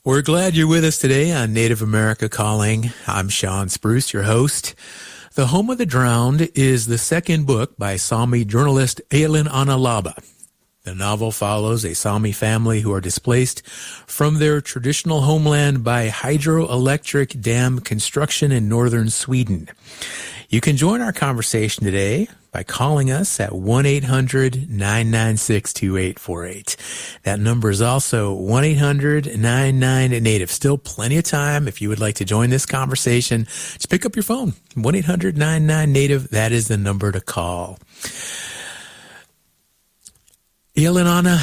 We're glad you're with us today on Native America Calling. I'm Sean Spruce, your host. The Home of the Drowned is the second book by Sami journalist Aylin Analaba. The novel follows a Sami family who are displaced from their traditional homeland by hydroelectric dam construction in northern Sweden. You can join our conversation today by calling us at 1-800-996-2848. That number is also 1-800-99-NATIVE. Still plenty of time if you would like to join this conversation. Just pick up your phone, 1-800-99-NATIVE. That is the number to call. Yelena,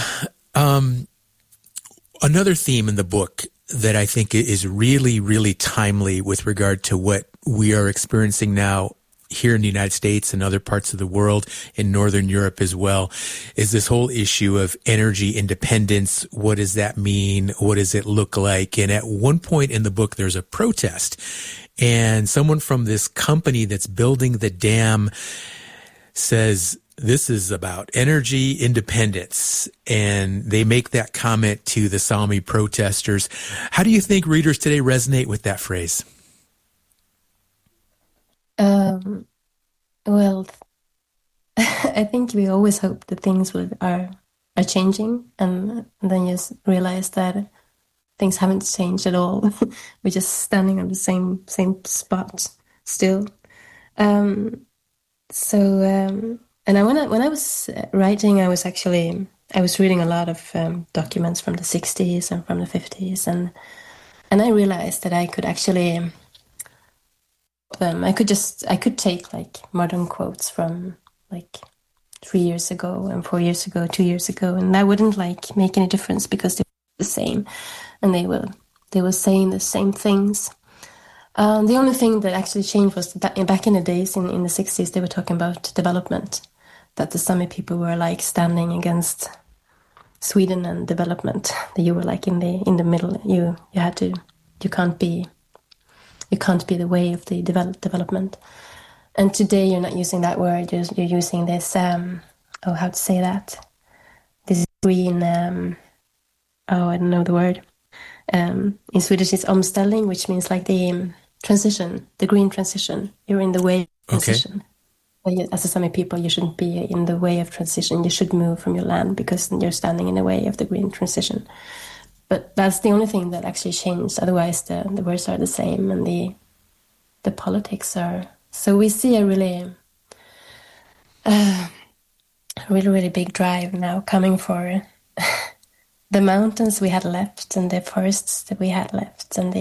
another theme in the book that I think is really, really timely with regard to what we are experiencing now here in the United States and other parts of the world, in Northern Europe as well, is this whole issue of energy independence. What does that mean? What does it look like? And at one point in the book, there's a protest, and someone from this company that's building the dam says, this is about energy independence, and they make that comment to the Sami protesters. How do you think readers today resonate with that phrase? Well, I think we always hope that things are changing, and then you realize that things haven't changed at all. We're just standing on the same spot still. And when I was writing, I was reading a lot of documents from the 60s and from the 50s, and I realized that I could actually I could take like modern quotes from like 3 years ago and 4 years ago, 2 years ago, and that wouldn't like make any difference because they were the same, and they were saying the same things. The only thing that actually changed was that back in the days in the 60s, they were talking about development, that the Sami people were like standing against Sweden and development. That you were like in the middle. You can't be the way of the development. And today you're not using that word. You're using this how to say that? This green. I don't know the word. In Swedish, it's omställning, which means like the transition, the green transition. You're in the way of transition. Okay. As a Sami people, you shouldn't be in the way of transition. You should move from your land because you're standing in the way of the green transition. But that's the only thing that actually changed. Otherwise, the words are the same, and the politics are. So we see a really, really big drive now coming for the mountains we had left and the forests that we had left, and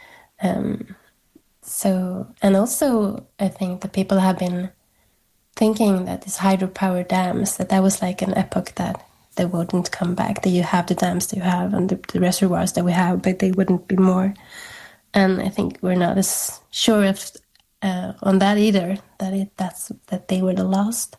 and also I think that people have been thinking that these hydropower dams, that was like an epoch that they wouldn't come back, that you have the dams that you have and the reservoirs that we have, but they wouldn't be more. And I think we're not as sure if on that either, that they were the last.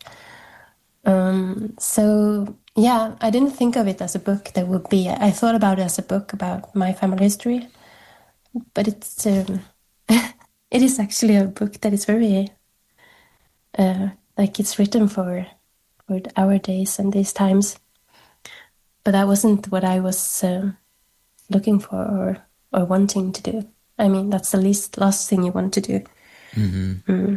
So yeah, I didn't think of it as a book that would be. I thought about it as a book about my family history, but it's it is actually a book that is very like it's written for our days and these times. But that wasn't what I was looking for or wanting to do. I mean, that's the last thing you want to do. Mm-hmm.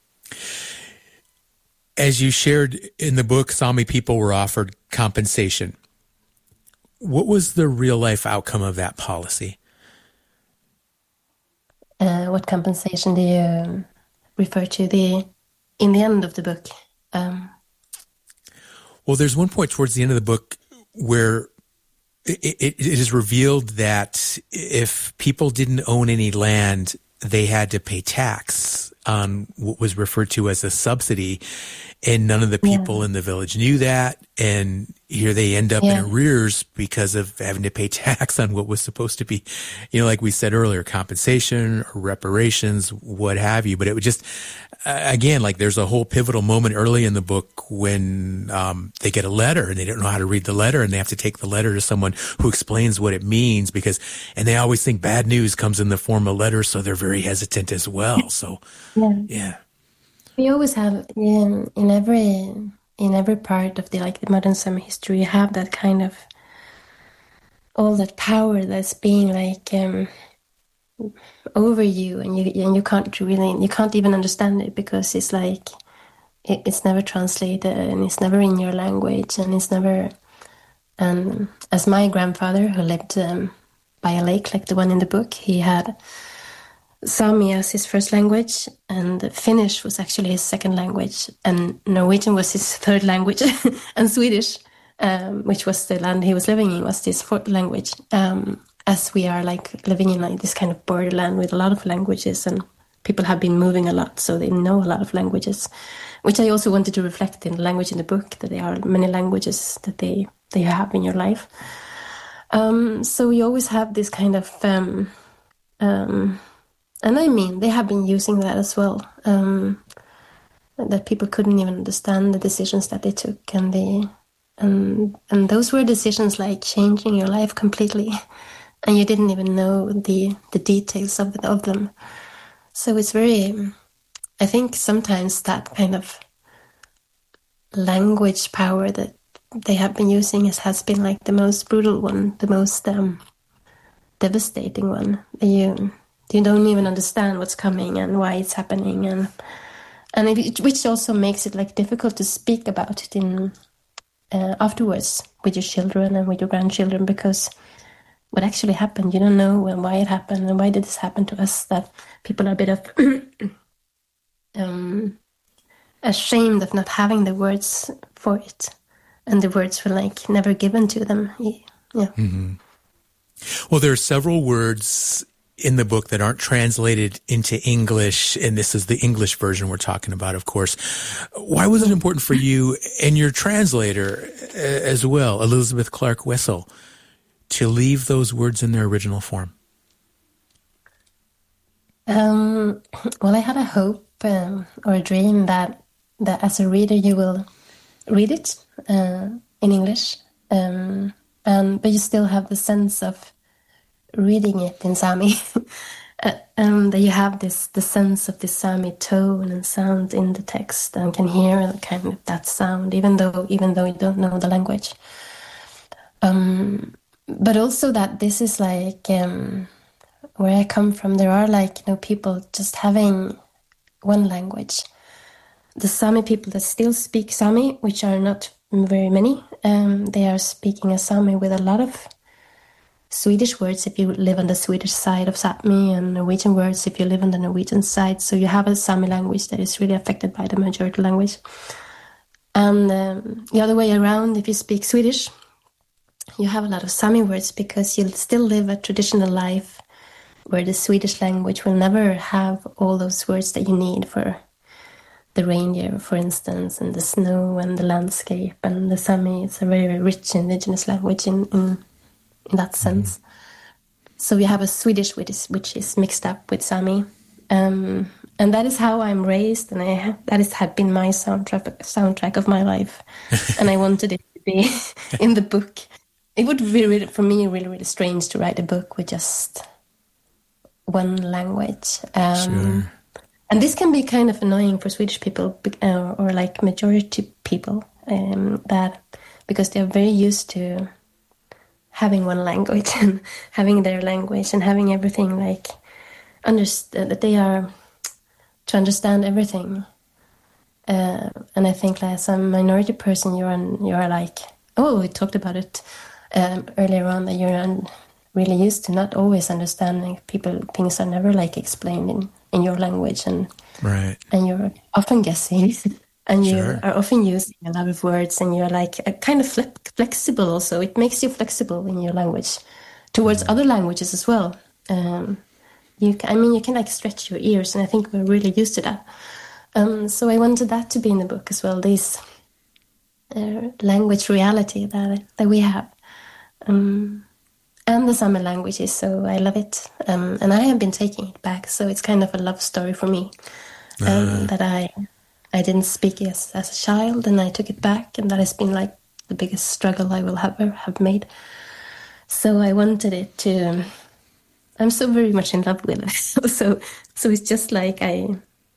As you shared in the book, Sami people were offered compensation. What was the real-life outcome of that policy? What compensation do you refer to in the end of the book? Well, there's one point towards the end of the book where it is revealed that if people didn't own any land, they had to pay tax on what was referred to as a subsidy, and none of the people in the village knew that, and here they end up in arrears because of having to pay tax on what was supposed to be, like we said earlier, compensation or reparations, what have you. But it would just, again, like there's a whole pivotal moment early in the book when they get a letter and they don't know how to read the letter, and they have to take the letter to someone who explains what it means, and they always think bad news comes in the form of letters, so they're very hesitant as well. So, yeah. We always have in every part of the modern Sami history, you have that kind of all that power that's being like over you, and you can't even understand it, because it's like it's never translated, and it's never in your language, and it's never. And as my grandfather, who lived by a lake like the one in the book, he had Sami as his first language, and Finnish was actually his second language, and Norwegian was his third language, and Swedish, which was the land he was living in, was his fourth language. As we are like living in like this kind of borderland with a lot of languages, and people have been moving a lot, so they know a lot of languages, which I also wanted to reflect in the language in the book, that there are many languages that they have in your life. So you always have this kind of, and I mean, they have been using that as well, that people couldn't even understand the decisions that they took, and those were decisions like changing your life completely, and you didn't even know the details of them. So it's very, I think sometimes that kind of language power that they have been using has been like the most brutal one, the most devastating one. You don't even understand what's coming and why it's happening, and which also makes it like difficult to speak about it in afterwards with your children and with your grandchildren, because what actually happened, you don't know, and why it happened, and why did this happen to us, that people are a bit of ashamed of not having the words for it, and the words were like never given to them. Yeah. Mm-hmm. Well, there are several words in the book that aren't translated into English, and this is the English version we're talking about, of course. Why was it important for you and your translator as well, Elizabeth Clark Wessel, to leave those words in their original form? Well, I had a hope or a dream that as a reader you will read it in English, but you still have the sense of reading it in Sami. That you have the sense of the Sami tone and sound in the text, and can hear kind of that sound, even though you don't know the language. But also that this is like where I come from. There are like people just having one language. The Sami people that still speak Sami, which are not very many, they are speaking a Sami with a lot of Swedish words if you live on the Swedish side of Sápmi, and Norwegian words if you live on the Norwegian side. So you have a Sami language that is really affected by the majority language. And the other way around, if you speak Swedish, you have a lot of Sami words, because you'll still live a traditional life where the Swedish language will never have all those words that you need for the reindeer, for instance, and the snow and the landscape. And the Sami is a very rich indigenous language in that sense. So we have a Swedish which is mixed up with Sami, and that is how I'm raised, and that had been my soundtrack of my life, and I wanted it to be in the book. It would be really, for me, really, really strange to write a book with just one language. Sure. And this can be kind of annoying for Swedish people, or like majority people, that because they're very used to having one language and having their language and having everything like understood, that they are to understand everything. And I think as a minority person, you are like, we talked about it earlier on, that you're really used to not always understanding people. Things are never like explained in your language, and right, and you're often guessing. And you Sure. are often using a lot of words, and you're like a kind of flexible also. It makes you flexible in your language towards other languages as well. You can like stretch your ears, and I think we're really used to that. So I wanted that to be in the book as well, this language reality that we have. And the Sami languages, so I love it. And I have been taking it back, so it's kind of a love story for me, that I didn't speak as a child, and I took it back, and that has been like the biggest struggle I will ever have made. So I wanted it to. I'm so very much in love with it. so it's just like and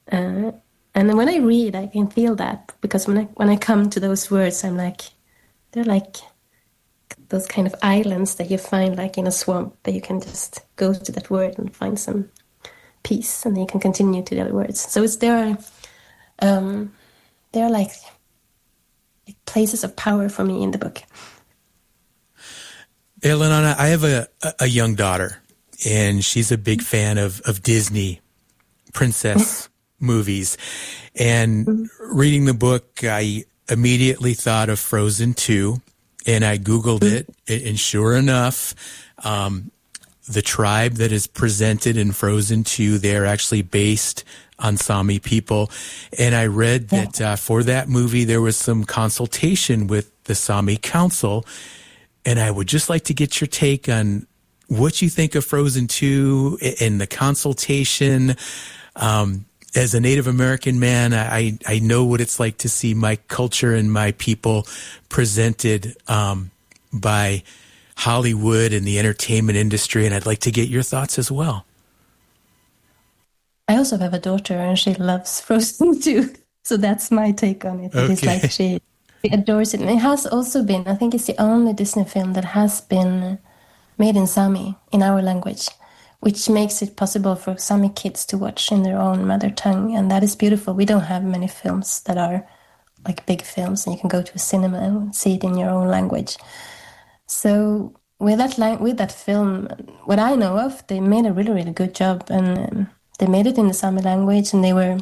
when I read, I can feel that, because when I come to those words, I'm like, they're like those kind of islands that you find like in a swamp, that you can just go to that word and find some peace, and then you can continue to the other words. So they're like places of power for me in the book. Elena, I have a young daughter, and she's a big fan of Disney princess movies. And reading the book, I immediately thought of Frozen 2, and I Googled it, and sure enough, the tribe that is presented in Frozen 2, they're actually based on Sami people. And I read that for that movie, there was some consultation with the Sami Council. And I would just like to get your take on what you think of Frozen 2 and the consultation. As a Native American man, I know what it's like to see my culture and my people presented by Hollywood and the entertainment industry, and I'd like to get your thoughts as well. I also have a daughter, and she loves Frozen too. So that's my take on it. Okay. It's like she adores it. And it has also been, I think it's the only Disney film that has been made in Sami, in our language, which makes it possible for Sami kids to watch in their own mother tongue. And that is beautiful. We don't have many films that are like big films, and you can go to a cinema and see it in your own language. So with that film, what I know of, they made a really, really good job, and they made it in the Sami language, and they were,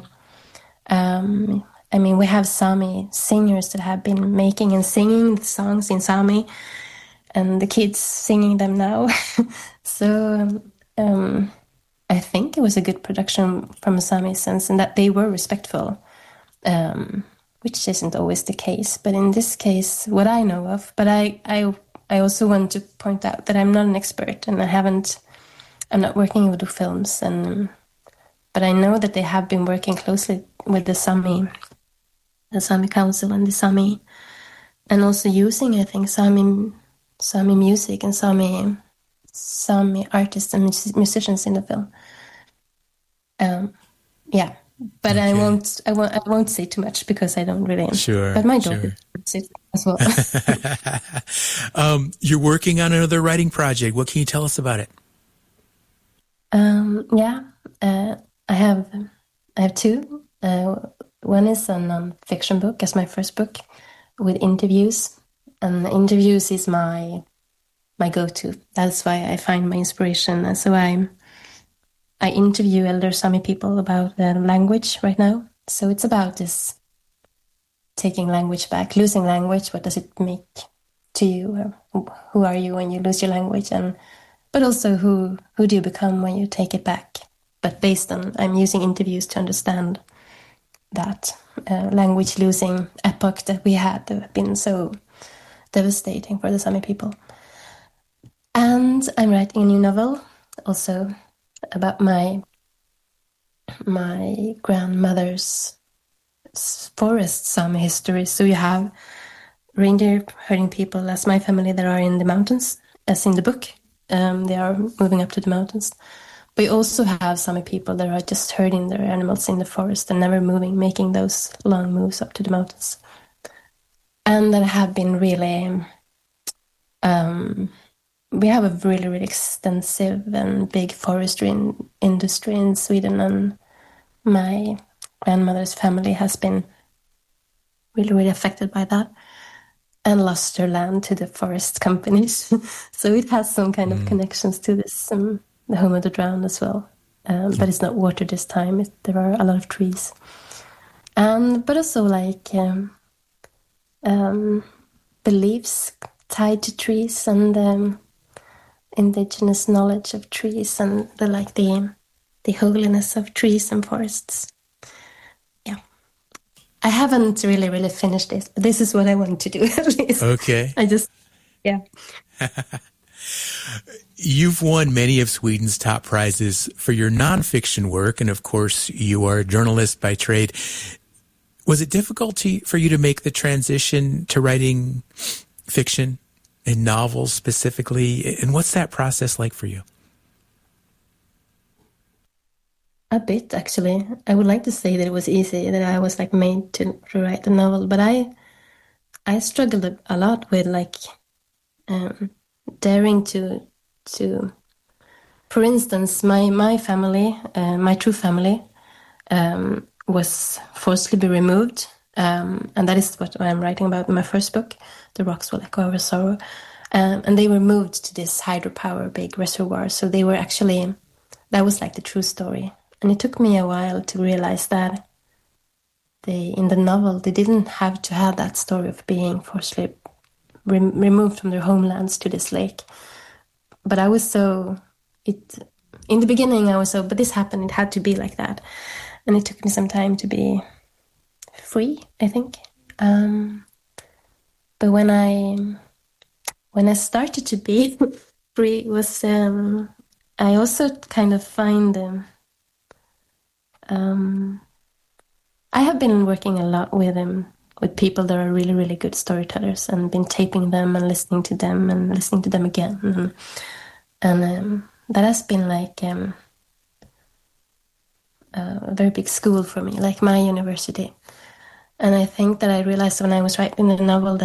we have Sami singers that have been making and singing the songs in Sami, and the kids singing them now. So I think it was a good production from a Sami sense, and that they were respectful, which isn't always the case. But in this case, what I know of, but I also want to point out that I'm not an expert, and I'm not working with the films, but I know that they have been working closely with the Sami Council and the Sami, and also using, I think, Sami music and Sami artists and musicians in the film. But okay. I won't say too much because I don't really. Sure. But my daughter sits as well. You're working on another writing project. What can you tell us about it? I have two. One is a non-fiction book, as my first book, with interviews. And interviews is my go-to. That's why I find my inspiration. And so I interview elder Sami people about their language right now. So it's about this taking language back, losing language. What does it make to you? Who are you when you lose your language? But also who do you become when you take it back? But based on, I'm using interviews to understand that language losing epoch that we had that have been so devastating for the Sami people. And I'm writing a new novel also about my grandmother's forest Sami history. So you have reindeer herding people, as my family, that are in the mountains, as in the book. They are moving up to the mountains. But you also have Sami people that are just herding their animals in the forest and never moving, making those long moves up to the mountains. And that have been really... we have a really, really extensive and big forestry industry in Sweden, and my grandmother's family has been really, really affected by that and lost their land to the forest companies. So it has some kind of connections to this, the Home of the Drowned as well. But it's not water this time. There are a lot of trees. But also like beliefs tied to trees and indigenous knowledge of trees and the holiness of trees and forests. Yeah. I haven't really finished this, but this is what I want to do at least. Okay. Yeah. You've won many of Sweden's top prizes for your nonfiction work, and of course, you are a journalist by trade. Was it difficult for you to make the transition to writing fiction and novels specifically? And what's that process like for you? A bit, actually. I would like to say that it was easy, that I was made to write a novel, but I struggled a lot with daring to, for instance, my family, my true family, was forcibly removed, and that is what I'm writing about in my first book, The Rocks Will Echo Our Sorrow. And they were moved to this hydropower big reservoir. So they were actually, that was like the true story. And it took me a while to realize that in the novel, they didn't have to have that story of being forcibly removed from their homelands to this lake. But I was in the beginning I was but this happened, it had to be like that. And it took me some time to be free, I think. But when I started to be free was, I also kind of find, I have been working a lot with people that are really, really good storytellers, and been taping them and listening to them again. And that has been like a very big school for me, like my university. And I think that I realized when I was writing the novel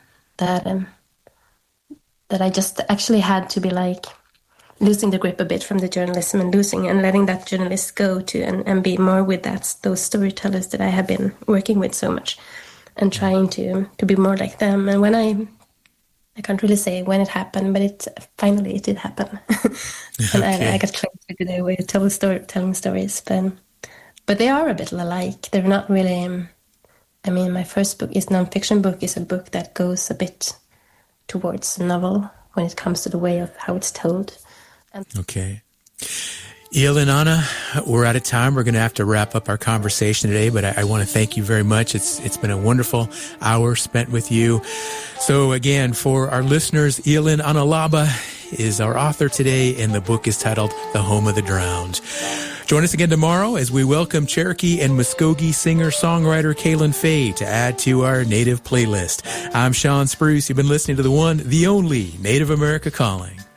that I just actually had to be like losing the grip a bit from the journalism and letting that journalist go to and be more with those storytellers that I have been working with so much, and trying to be more like them. And when I can't really say when it happened, but finally it did happen. And okay. I got trained to do way of telling stories, but they are a bit alike. They're not really. I mean, my first book, nonfiction book, is a book that goes a bit towards a novel when it comes to the way of how it's told. Okay. Eel and Anna, we're out of time. We're going to have to wrap up our conversation today, but I want to thank you very much. It's been a wonderful hour spent with you. So again, for our listeners, Elin Analaba is our author today, and the book is titled The Home of the Drowned. Join us again tomorrow as we welcome Cherokee and Muskogee singer-songwriter Kaylin Fay to add to our Native playlist. I'm Sean Spruce. You've been listening to the one, the only Native America Calling.